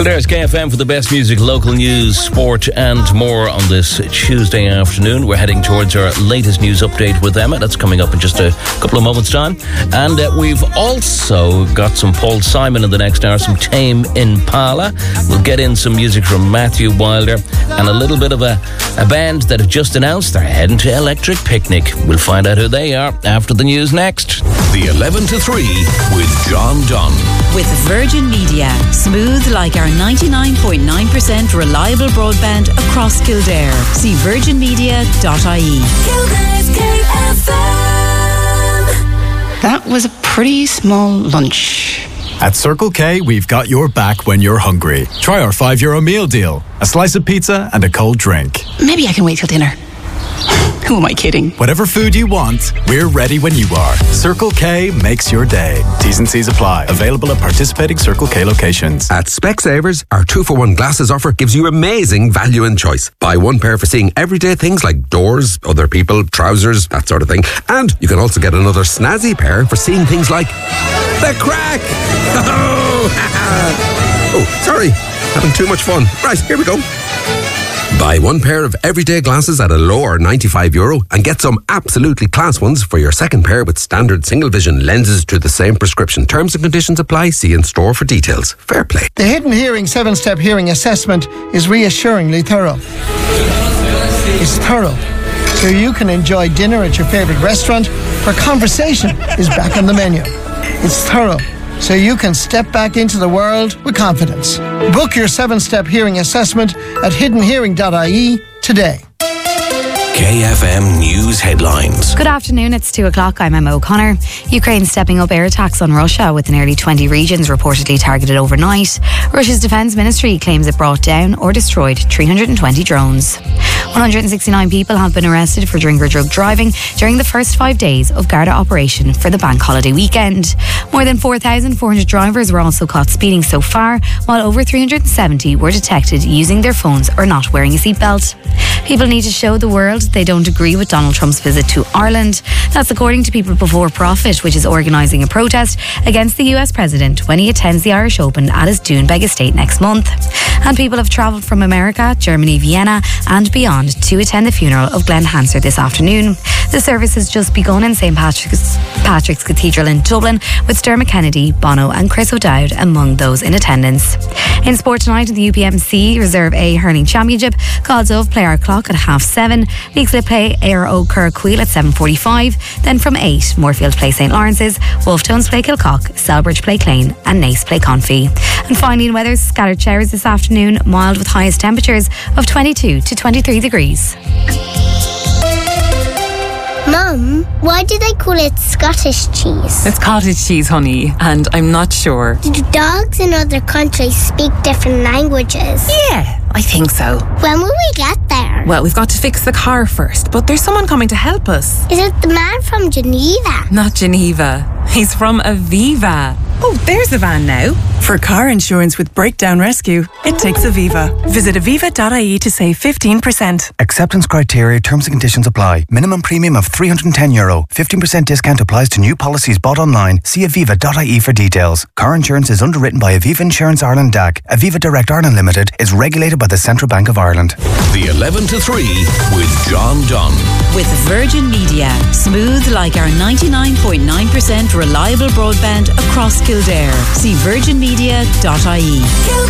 There's KFM for the best music, local news, sport and more on this Tuesday afternoon. We're heading towards our latest news update with Emma. That's coming up in just a couple of moments' time. And we've also got some Paul Simon in the next hour, some Tame Impala. We'll get in some music from Matthew Wilder and a little bit of a band that have just announced they're heading to Electric Picnic. We'll find out who they are after the news next. The 11 to 3 with John Dunn. With Virgin Media, smooth like our 99.9% reliable broadband across Kildare. See virginmedia.ie. Kildare's KFM. That was a pretty small lunch. At Circle K, we've got your back when you're hungry. Try our €5 meal deal. A slice of pizza and a cold drink. Maybe I can wait till dinner. Who am I kidding? Whatever food you want, we're ready when you are. Circle K makes your day. T's and C's apply. Available at participating Circle K locations. At Specsavers, our 2-for-1 glasses offer gives you amazing value and choice. Buy one pair for seeing everyday things like doors, other people, trousers, that sort of thing. And you can also get another snazzy pair for seeing things like the crack. Oh, sorry. Having too much fun. Right, here we go. Buy one pair of everyday glasses at a lower €95 and get some absolutely class ones for your second pair with standard single vision lenses to the same prescription. Terms and conditions apply. See in store for details. Fair play. The Hidden Hearing 7-step hearing assessment is reassuringly thorough. It's thorough, so you can enjoy dinner at your favourite restaurant where conversation is back on the menu. It's thorough, so you can step back into the world with confidence. Book your 7-step hearing assessment at hiddenhearing.ie today. KFM News Headlines. Good afternoon, it's 2 o'clock. I'm Emma O'Connor. Ukraine stepping up air attacks on Russia with nearly 20 regions reportedly targeted overnight. Russia's defence ministry claims it brought down or destroyed 320 drones. 169 people have been arrested for drink or drug driving during the first 5 days of Garda operation for the bank holiday weekend. More than 4,400 drivers were also caught speeding so far, while over 370 were detected using their phones or not wearing a seatbelt. People need to show the world they don't agree with Donald Trump's visit to Ireland. That's according to People Before Profit, which is organising a protest against the US president when he attends the Irish Open at his Doonbeg estate next month. And people have travelled from America, Germany, Vienna and beyond to attend the funeral of Glenn Hansard this afternoon. The service has just begun in St. Patrick's Cathedral in Dublin, with Dermot Kennedy, Bono and Chris O'Dowd among those in attendance. In sport tonight in the UPMC Reserve A Hurling Championship, Gods of play our clock at 7:30. Leixlip play Ayr O'Curqueel at 7:45. Then from 8, Moorfield play St. Lawrence's, Wolftones play Kilcock, Selbridge play Clane and Naas play Confey. And finally in weather, scattered showers this afternoon, mild with highest temperatures of 22 to 23 degrees. Mum, why do they call it Scottish cheese? It's cottage cheese, honey, and I'm not sure. Do dogs in other countries speak different languages? Yeah, I think so. When will we get there? Well, we've got to fix the car first, but there's someone coming to help us. Is it the man from Geneva? Not Geneva. He's from Aviva. Oh, there's a van now. For car insurance with breakdown rescue, it takes Aviva. Visit aviva.ie to save 15%. Acceptance criteria, terms and conditions apply. Minimum premium of €310. 15% discount applies to new policies bought online. See aviva.ie for details. Car insurance is underwritten by Aviva Insurance Ireland DAC. Aviva Direct Ireland Limited is regulated by the Central Bank of Ireland. The 11 to 3 with John Dunn. With Virgin Media, smooth like our 99.9% reliable broadband across Kildare. See virginmedia.ie.